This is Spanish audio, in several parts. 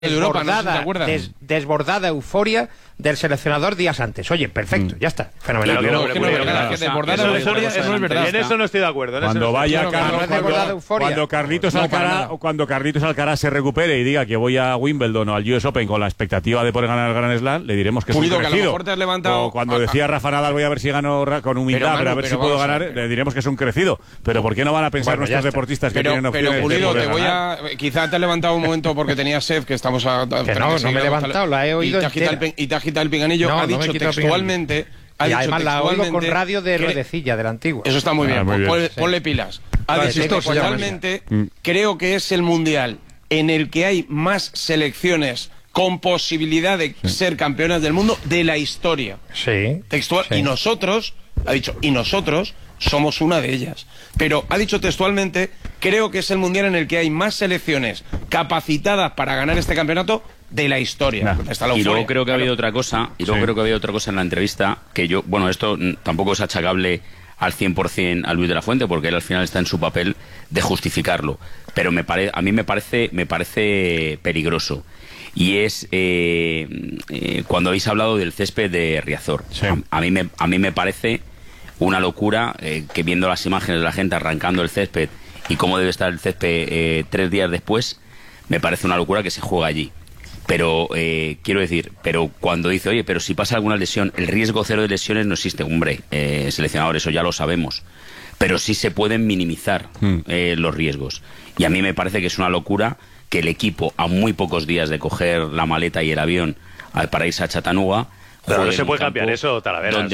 desbordada euforia del seleccionador días antes. Oye, perfecto, ya está, fenomenal. En eso no estoy de acuerdo. Cuando Carlitos Alcaraz se recupere y diga que voy a Wimbledon o al US Open con la expectativa de poder ganar el Grand Slam, le diremos que es un crecido. O cuando decía Rafa Nadal, voy a ver si gano con humildad, pero a ver si puedo ganar, le diremos que es un crecido. Pero ¿por qué no van a pensar nuestros deportistas que tienen opciones? Pero Pulido, quizá te has levantado un momento porque tenías sed, que estamos no me he levantado, la he oído y te has quitado el pinganillo. Ha dicho textualmente. Y además la oigo con radio de Ruedecilla, del antiguo. Eso está muy bien, ponle pilas. Ha dicho textualmente, creo que es el mundial en el que hay más selecciones con posibilidad de ser campeonas del mundo de la historia. Sí. Textual. Sí. Y nosotros, ha dicho, somos una de ellas. Pero ha dicho textualmente, creo que es el mundial en el que hay más selecciones capacitadas para ganar este campeonato de la historia. Y luego creo que ha habido otra cosa, en la entrevista, que yo, bueno, esto tampoco es achacable al 100% a Luis de la Fuente, porque él al final está en su papel de justificarlo. Pero a mí me parece peligroso. Y es cuando habéis hablado del césped de Riazor. Sí. A mí me parece una locura que, viendo las imágenes de la gente arrancando el césped y cómo debe estar el césped 3 días después, me parece una locura que se juegue allí. Pero quiero decir, cuando dice, oye, pero si pasa alguna lesión, el riesgo cero de lesiones no existe. Hombre, seleccionador, eso ya lo sabemos. Pero sí se pueden minimizar los riesgos. Y a mí me parece que es una locura que el equipo, a muy pocos días de coger la maleta y el avión para irse a Chattanooga, pero no se puede cambiar eso, Talavera. Bueno,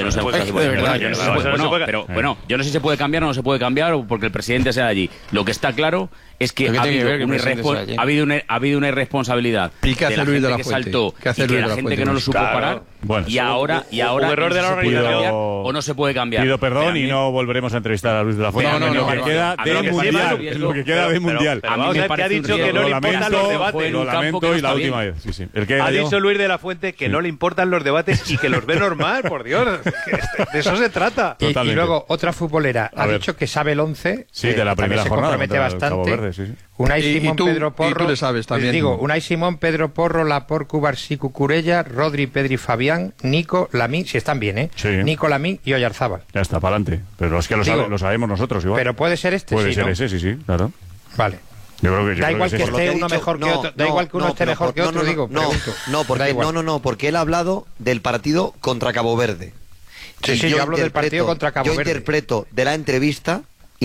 yo no sé si se puede cambiar o no se puede cambiar, porque el presidente sea allí. Lo que está claro es que ha habido una irresponsabilidad de la gente que saltó y de la gente que no lo supo parar. Bueno, y ahora un error de la organización o no se puede cambiar. Pido perdón y no volveremos a entrevistar a Luis de la Fuente. Lo que queda de mundial. A mí me parece ha dicho que no le importan los debates. Lo lamento y la última vez. Ha dicho Luis de la Fuente que no le importan los debates y que los ve normal, por Dios. De eso se trata. Y luego otra futbolera ha dicho que sabe el 11. Sí, de la primera jornada. Se compromete bastante. Unai Simón, Pedro Porro. Tú le sabes también. Digo, Unai Simón, Pedro Porro, Laporte, Cubarsí, Cucurella, Rodri, Pedri, Fabián, Nico, Lamín, si están bien, ¿eh? Sí. Nico, Lamín y Oyarzábal. Ya está, para adelante. Pero es que lo sabemos nosotros igual. Pero puede ser este, puede sí, ser ¿no? ese, sí, claro. Vale. Da igual que esté uno mejor que otro. Da igual que uno esté mejor que otro, digo. Porque él ha hablado del partido contra Cabo Verde. Sí, yo hablo del partido contra Cabo Verde. Yo interpreto de la entrevista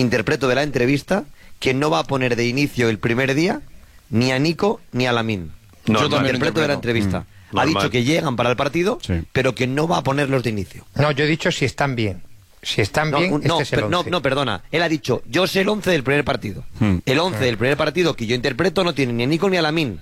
que no va a poner de inicio el primer día ni a Nico ni a Lamín. Yo también interpreto de la entrevista. Ha dicho que llegan para el partido, pero que no va a ponerlos de inicio. No, yo he dicho si están bien. Si están bien, este es el 11. No, perdona. Él ha dicho, yo sé el 11 del primer partido. El 11 del primer partido que yo interpreto no tiene ni a Nico ni a Lamín.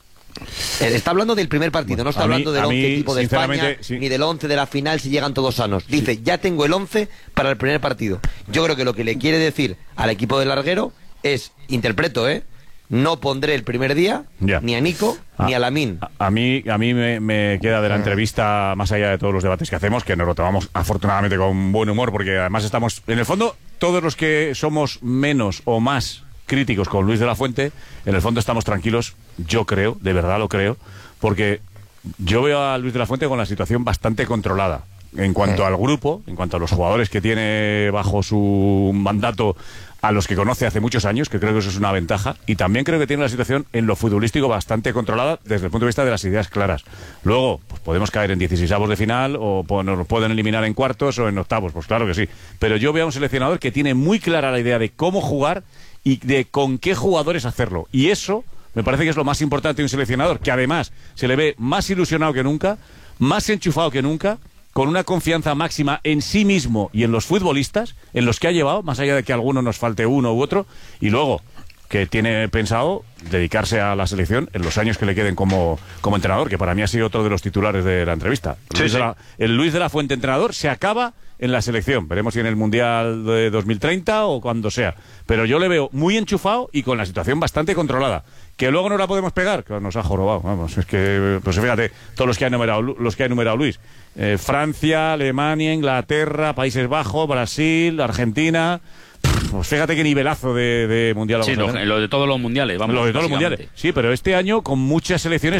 Está hablando del primer partido, no está hablando del 11 tipo de España, ni del 11 de la final si llegan todos sanos. Dice, ya tengo el 11 para el primer partido. Yo creo que lo que le quiere decir al equipo del larguero es, interpreto, no pondré el primer día ni a Nico ni a Lamín. A mí me queda de la entrevista, más allá de todos los debates que hacemos, que nos lo tomamos afortunadamente con buen humor, porque además estamos, en el fondo, todos los que somos menos o más críticos con Luis de la Fuente, en el fondo estamos tranquilos, yo creo, de verdad lo creo, porque yo veo a Luis de la Fuente con la situación bastante controlada. En cuanto al grupo, en cuanto a los jugadores que tiene bajo su mandato, a los que conoce hace muchos años, que creo que eso es una ventaja, y también creo que tiene la situación en lo futbolístico bastante controlada desde el punto de vista de las ideas claras. Luego, pues podemos caer en 16avos de final, o nos pueden eliminar en cuartos o en octavos, pues claro que sí. Pero yo veo a un seleccionador que tiene muy clara la idea de cómo jugar y de con qué jugadores hacerlo. Y eso me parece que es lo más importante de un seleccionador, que además se le ve más ilusionado que nunca, más enchufado que nunca, con una confianza máxima en sí mismo y en los futbolistas, en los que ha llevado, más allá de que a alguno nos falte uno u otro, y luego que tiene pensado dedicarse a la selección en los años que le queden como entrenador, que para mí ha sido otro de los titulares de la entrevista. El Luis de la Fuente entrenador se acaba en la selección. Veremos si en el Mundial de 2030 o cuando sea. Pero yo le veo muy enchufado y con la situación bastante controlada. Que luego no la podemos pegar, que nos ha jorobado. Vamos, es que, pues fíjate, todos los que ha enumerado Luis. Francia, Alemania, Inglaterra, Países Bajos, Brasil, Argentina. Pues fíjate qué nivelazo de mundial. Sí, lo de todos los mundiales. Vamos, lo de todos los mundiales. Sí, pero este año con muchas selecciones